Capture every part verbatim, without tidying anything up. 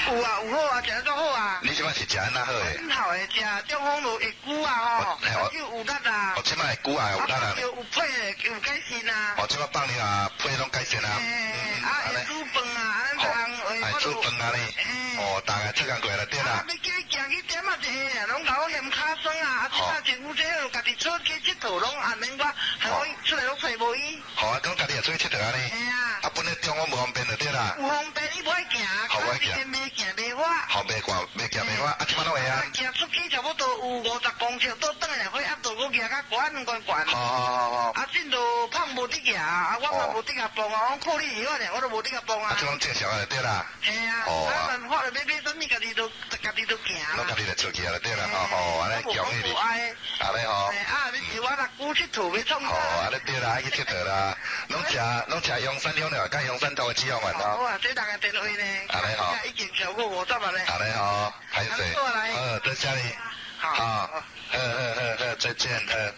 有啊，有好啊，食得足好啊。 你即摆是食安那好诶？ 很好诶，食中风路会久啊吼，就有力啊。 哦，即摆会久啊，有力啊。 有有配诶，有改善啊。 哦，即摆放尿啊，配拢改善啊。 诶，啊会煮饭啊，安怎样？ 会煮饭啊哩。哦，大概做工过来对啦。 要叫伊行去点啊济啊，拢甲我嫌骹酸啊，啊，即摆政府这家己出去佚佗，拢也免我，害我出来拢找无伊。好啊，讲家己也出去佚佗啊哩。 嘿啊。啊， 本来中央无方便就对啦。 有方便你不爱行， 好我行。 袂行袂我。 好袂惯，袂行袂我，啊，即摆哪会啊？ 行出去差不多有五十公尺，倒转来会压到我行较悬悬悬。 好好好好。 啊，真都胖无得行啊，我嘛无得甲帮啊，我靠你以外呢，我都无得甲帮啊。 啊，即讲正常就对啦。 嘿啊。哦。啊，办法了，要买什么家己都家己都行。 我家己就出去了对啦，吼吼，安尼强你哩。安尼吼。 啊，你是我若古佚佗要创啥？ 哦，安尼对啦，爱去佚佗啦。拢食拢食阳山香料，甲阳山头的脂肪丸咯。 好啊，这人个电话呢？ 安尼吼。 已经超过五十万咧。 安尼吼，歹势。好，在家里。好。好，好，好，好，再见，好。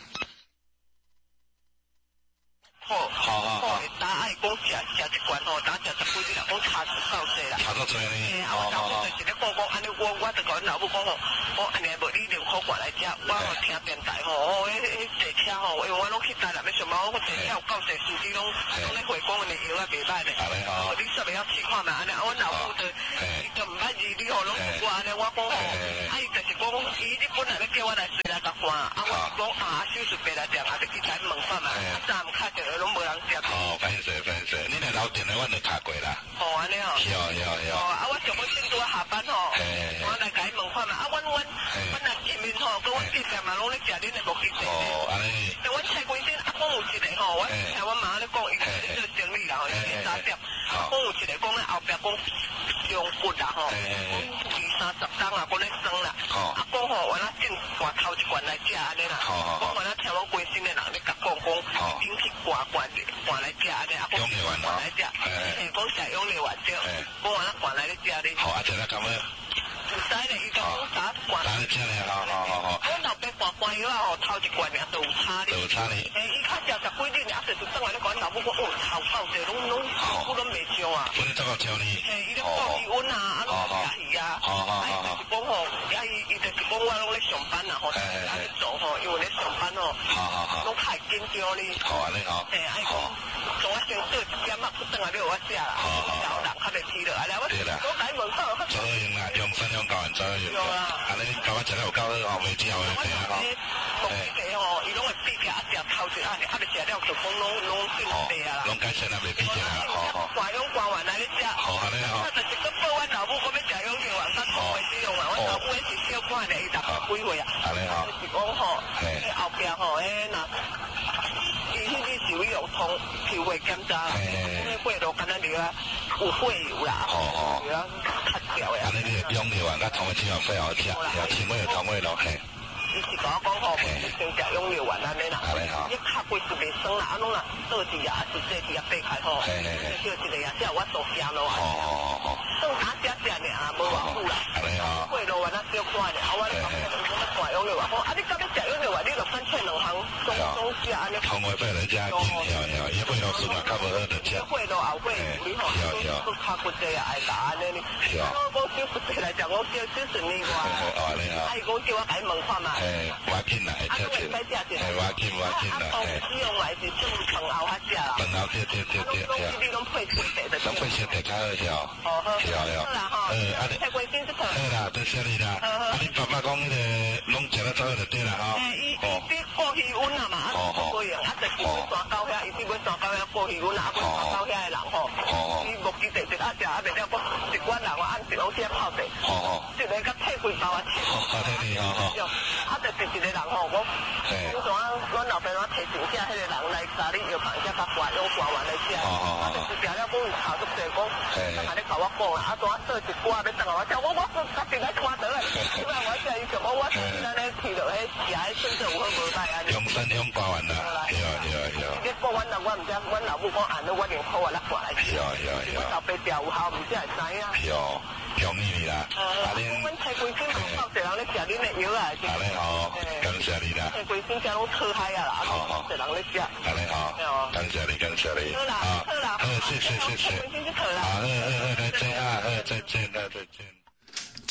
好，好，好，打爱讲食食一罐吼，打食十几日啦，讲差够济啦。 差够济呢。 嘿，啊，我老母就是咧讲讲，安尼我我就甲阮老母讲吼，我安尼无你两箍罐来食，我吼听电台吼，哦，迄迄坐车吼，因为我拢去台南要上班，我坐车有够济司机拢拢咧回讲的药啊袂歹咧。 安尼吼。 你说袂晓试看嘛？安尼，阮老母就伊就毋捌字，你吼拢我安尼，我讲吼，啊伊就是讲，伊你本来要叫我来睡来甲看，啊我是讲啊手术白来点，啊就去台问看嘛，啊站卡着拢无人接。 哦，反正反正，你来楼顶的，阮就卡过啦。 哦，安尼哦。 有有有。 哦，啊，我上尾顶拄啊下班吼，我来甲伊问看嘛，啊，阮阮阮来见面吼，跟阮弟弟嘛拢咧食恁的木鸡蛋。 哦，安尼。 但阮菜龟先，啊，讲有一个吼，我听阮妈咧讲，伊咧做生意啦吼，伊咧三点，啊，讲有一个讲咧后壁讲上骨啦吼，二三十档啊，讲咧酸啦，啊，讲吼，原来进罐头一罐来食安尼啦，讲原来听阮龟先的人咧甲讲讲，顶去罐罐的罐来食安尼，啊，讲罐来食，嘿，讲食用力丸对，讲原来罐来咧食咧。 好，啊，这个咁样。 唔使咧，伊讲打罐。 打咧食咧，好好好好。 我后壁罐罐药啊，吼，头一罐尔都有差咧。 有差咧。 诶，伊较食十几日，啊，就是等下咧讲老母讲，哦，头够济，拢拢骨拢未少啊。 本来怎个招呢？ 嘿，伊咧讲气温啊，啊，拢食鱼啊。好好好。啊，就是讲吼，啊，伊伊就是讲我拢咧上班啊，吼，啊咧做吼，因为咧上班吼，好好好，拢太紧张哩。好安尼好。嘿，啊，伊讲做啊先做一点啊，不等下要我食啦。好好好。人较袂疲劳，啊，了我我改门口。 做用啦，用三用高人做用。啊，你搞我食了有够好，未知后会平啊吼。木鸡蛋吼，伊拢会闭起啊，食头一啊，啊，未食了就讲拢拢变白啊啦。拢改善啊，未闭起啦，好好。挂用挂完来咧食。好安尼吼。啊，就是个报阮老母讲要食用药啊，甲讲话使用啊，阮老母迄是小款咧，伊六十几岁啊。安尼吼。就是讲吼，迄后壁吼，迄那。伊迄个是有用通脾胃检查啦，迄血路敢若流啊，有血油啦，有啊，较掉呀。安尼你个用药啊，甲通个脂肪肺好食，有轻微的通胃咯，嘿。伊是甲我讲吼，先食用药丸安尼啦，你脚骨是袂酸啦，啊拢啦，倒伫啊，是这伫啊掰开吼，叫一个啊，只有我做咸咯啊，算打食食尔啊，无偌久啦，血路丸啊小块尔，啊我咧讲讲要挂用药丸，啊你到尾食用药丸，你就选选两项中中食安尼。通胃肺来食，有有，伊血路顺啊，较无好就食。血路后尾你吼，都脚骨济啊，爱打安尼哩。我讲小骨济来食，我叫小顺利我。啊，伊讲叫我甲伊问看嘛。诶，我紧啦，会吃吃，诶，我紧我紧啦，诶。使用来是算饭后较食啦。饭后对对对对对。你拢配小茶的。拢配小茶较好笑。哦好。是啊是啊。好啦吼。嗯，啊你。太关心这个。好啦，多谢你啦。啊你爸爸讲迄个拢食得早就对啦吼。诶，伊伊啲过气温啊嘛，啊过样，啊就是要山高遐，伊是要山高遐过气温啊，啊要山高遐的人吼。哦。伊木鸡茶一啊食啊，袂了讲一罐人我按一拢先泡茶。哦哦。一个甲退几包啊？好，谢谢你哦吼。啊，就是一个人吼，我我怎啊，阮老爸我提醒下，迄个人来家里药房只甲挂用挂完来食，啊，就是食了讲伊头足济讲，等下你甲我讲啦，啊，怎啊做一寡要等下我食，我我家己来看倒来，因为我食伊讲我我是安尼去落迄食迄算算有好无歹安尼。用三用挂完啦，对啊对啊对啊。你讲阮老我毋知，阮老母讲按了我连好啊，来挂来食。对啊对啊对啊。我老爸调有效，毋知会知影。对哦。容易你啦，啊恁，阮菜龟先靠一人咧食恁的药啊，啊恁好，感谢你啦，菜龟先食拢讨海啊啦，好好，一人咧食，啊恁好，感谢你感谢你，好啦好啦，好谢谢谢谢，好好好再见啊，再见再见。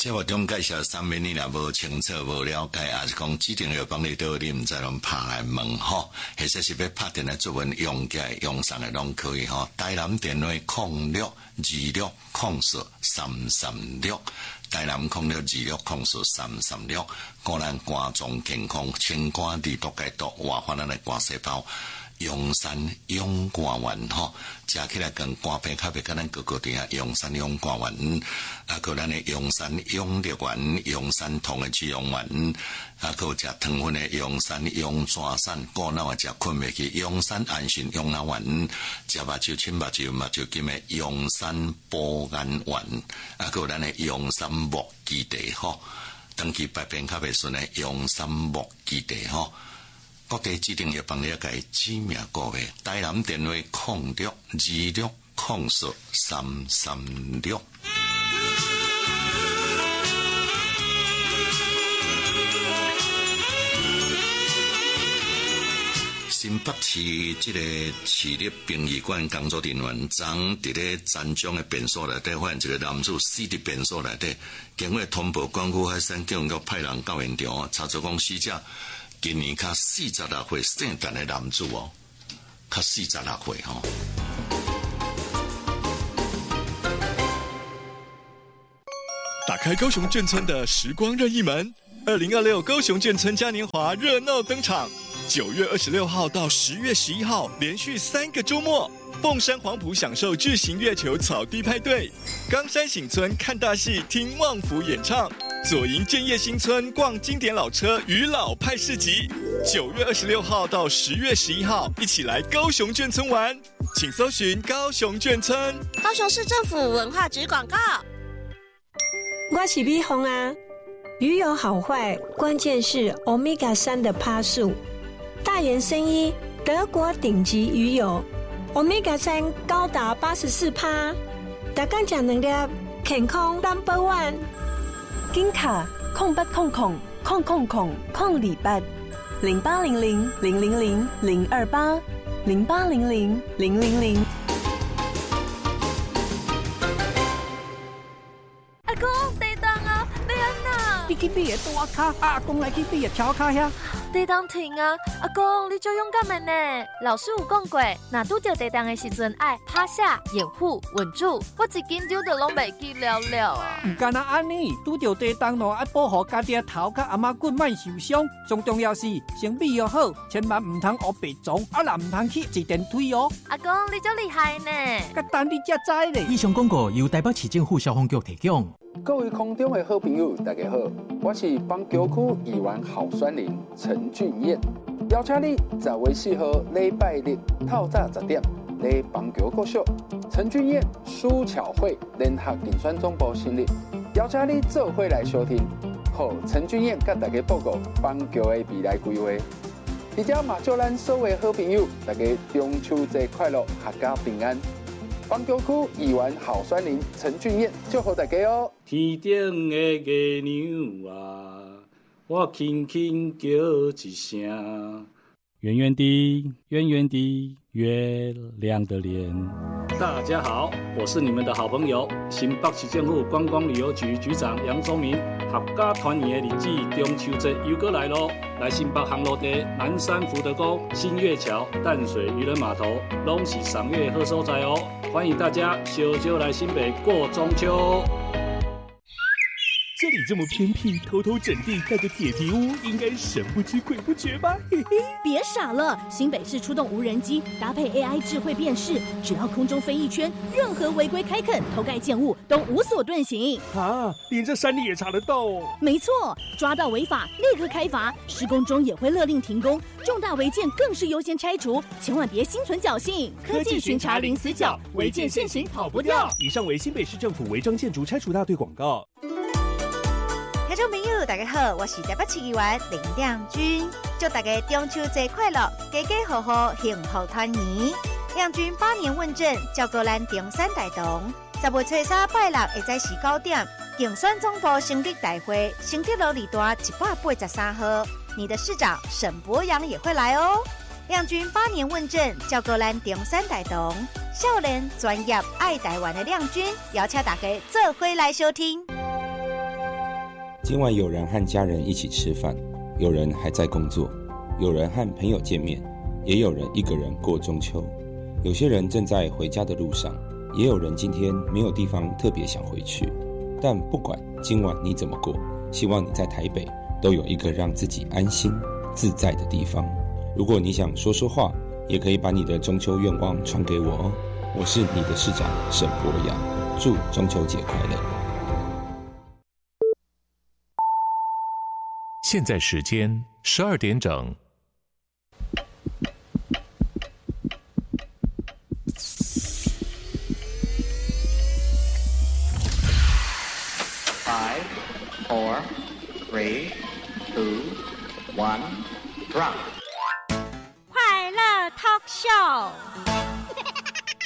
节目中介绍上面你若无清楚、无了解，还是讲指定要帮你倒，你毋知拢拍来问吼，或者是要拍电来做文用嘅、用上嘅拢可以吼。台南电话空六二六空四三三六，台南空六二六空四三三六，个人肝脏健康、清肝利毒解毒、活化咱嘅肝细胞。阳山养肝丸吼，食起来跟肝病较袂甲咱个个点啊。阳山养肝丸，啊，个咱的阳山养力丸、阳山同的脂溶丸，啊，个食糖分的阳山养stra散，个那话食困袂去，阳山安心养脑丸，食目睭清目睭目睭金的阳山补眼丸，啊，个咱的阳山木基地吼，长期百病较袂顺的阳山木基地吼。各地指定要帮你一个指名各位，台南电话空六二六空四三三六。新北市这个市立殡仪馆工作人员，昨伫咧展场的便所内底，发现一个男子死伫便所内底，经过通报管区海山警局派人到现场查出讲死者。今年较四十六岁圣诞的男子哦，较四十六岁吼。 打开高雄眷村的时光任意门，二零二六高雄眷村嘉年华热闹登场。九月二十六号到十月十一号，连续三个周末，凤山黄埔享受巨型月球草地派对，冈山醒村看大戏，听旺福演唱。左营建业新村逛经典老车与老派市集，九月二十六号到十月十一号，一起来高雄眷村玩，请搜寻高雄眷村。 高雄市政府文化局广告。 我是美凤啊，鱼有好坏，关键是 欧米伽三 的趴数。大元生医德国顶级鱼油 欧米伽三 高达八十四趴，大家吃两粒，健康 number one。 金卡空八空空空空空空里八零八零零零零零零二八零八零零零零零。 阿公，地当啊，你安那？ 你去买个大卡，阿公来去买个小卡呀。 地当停啊！阿公，你最勇敢的呢。老师有讲过，若拄到地当的时阵，爱趴下、掩护、稳住。我一紧张就拢袂记了了啊！ 唔干那安尼，拄到地当咯，爱保护家己的头甲阿妈骨莫受伤。最重要是先备要好，千万唔通学白撞，啊啦唔通去坐电梯哦。 阿公，你真厉害呢！ 甲等你才知咧。 以上广告由台北市政府消防局提供。 各位空中的好朋友，大家好，我是邦桥区议员郝酸林陈俊彦，邀请你十月四号礼拜日透早十点，来邦桥国小陈俊彦书巧会联合竞选总部成立，邀请你做伙来收听，好陈俊彦甲大家报告邦桥的未来规划。而且嘛，祝咱所有好朋友，大家中秋节快乐，阖家平安。邦桥区议员郝酸林陈俊彦祝福大家哦。 天顶的月亮啊，我轻轻叫一声。圆圆的，圆圆的，月亮的脸。大家好，我是你们的好朋友，新北市政府观光旅游局局长杨宗明。合家团圆的日子，中秋节又过来咯！来新北航路地、南山福德宫、新月桥、淡水渔人码头，拢是赏月好所在哦。欢迎大家小小来新北过中秋。 这里这么偏僻，偷偷整地盖个铁皮屋，应该神不知鬼不觉吧？嘿嘿， 别傻了！新北市出动无人机，搭配 A I 智慧辨识，只要空中飞一圈，任何违规开垦、偷盖建物都无所遁形。 啊，连这山里也查得到哦？ 没错，抓到违法立刻开罚，施工中也会勒令停工，重大违建更是优先拆除，千万别心存侥幸。 科技巡查零死角，违建现行跑不掉。以上为新北市政府违章建筑拆除大队广告。 听众朋友，大家好，我是台北市议员林亮君，祝大家中秋节快乐，家家户户幸福团圆。亮君百年问政，照顾咱中山大同。十月初三拜六下早时九点，竞选总部成立大会，成绩路二段一百八十三号，你的市长沈博阳也会来哦。亮君百年问政，照顾咱中山大同。少年专业爱台湾的亮君，邀请大家做伙来收听。 今晚有人和家人一起吃饭，有人还在工作，有人和朋友见面，也有人一个人过中秋。有些人正在回家的路上，也有人今天没有地方特别想回去。但不管今晚你怎么过，希望你在台北都有一个让自己安心自在的地方。如果你想说说话，也可以把你的中秋愿望传给我哦。我是你的市长沈博阳，祝中秋节快乐。 现在时间十二点整。 Five, four, three, two, one, drop. 快乐 talk show。